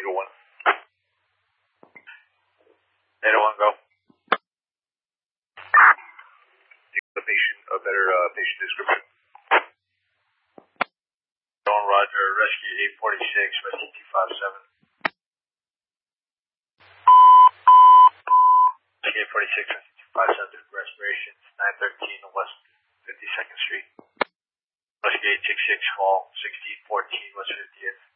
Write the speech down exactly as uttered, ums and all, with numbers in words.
eight oh one. eight oh one, go. Give the patient a better uh, patient description. Going Roger, rescue eight forty-six, rescue two five seven. Rescue eight forty-six, rescue two five seven, respirations, nine thirteen West fifty-second Street. Rescue eight six six, call sixteen fourteen West fiftieth.